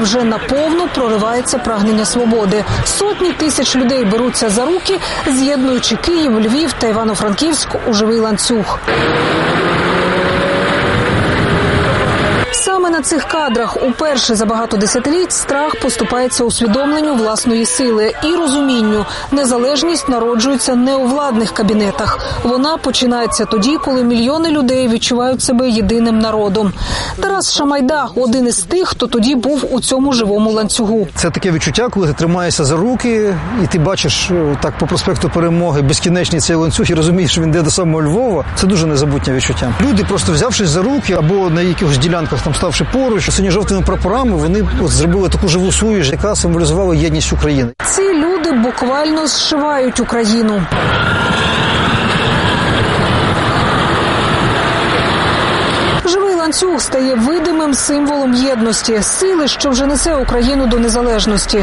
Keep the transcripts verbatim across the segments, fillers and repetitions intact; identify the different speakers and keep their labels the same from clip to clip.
Speaker 1: вже наповну проривається прагнення свободи. Сотні тисяч людей беруться за руки, з'єднуючи Київ, Львів та Івано-Франківськ у живий ланцюг. Саме на цих кадрах уперше за багато десятиліть страх поступається усвідомленню власної сили і розумінню. Незалежність народжується не у владних кабінетах. Вона починається тоді, коли мільйони людей відчувають себе єдиним народом. Тарас Шамайда – один із тих, хто тоді був у цьому живому ланцюгу.
Speaker 2: Це таке відчуття, коли ти тримаєшся за руки, і ти бачиш так по проспекту Перемоги безкінечний цей ланцюг і розумієш, що він йде до самого Львова. Це дуже незабутнє відчуття. Люди, просто взявшись за руки або на якихось ділянках там ставши поруч, синьо-жовтими прапорами, вони от зробили таку живу сувіш, яка символізувала єдність України.
Speaker 1: Ці люди буквально зшивають Україну. Живий ланцюг стає видимим символом єдності, сили, що вже несе Україну до незалежності.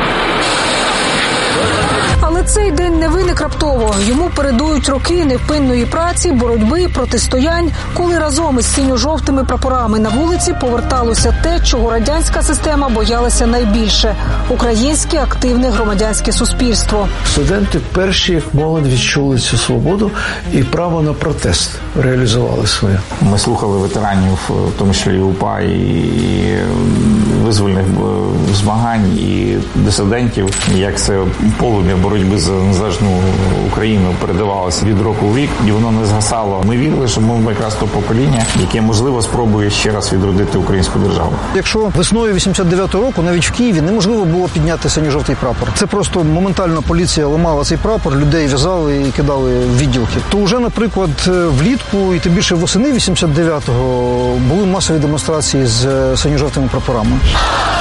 Speaker 1: Але цей день не виник раптово. Йому передують роки невпинної праці, боротьби, протистоянь, коли разом із синьо-жовтими прапорами на вулиці поверталося те, чого радянська система боялася найбільше – українське активне громадянське суспільство.
Speaker 3: Студенти перші, як молодь, відчули цю свободу і право на протест реалізували своє.
Speaker 4: Ми слухали ветеранів, в тому числі і УПА, і визвольних змагань, і дисидентів, як це полум'я боротьби за незалежну Україну передавалося від року в рік, і воно не згасало. Ми вірили, що ми якраз то покоління, яке, можливо, спробує ще раз відродити українську державу.
Speaker 2: Якщо весною вісімдесят дев'ятого року навіть в Києві неможливо було підняти синьо-жовтий прапор, це просто моментально поліція ламала цей прапор, людей в'язали і кидали в відділки. То вже, наприклад, влітку і тим більше восени вісімдесят дев'ятого були масові демонстрації з синьо-жовтими прапорами.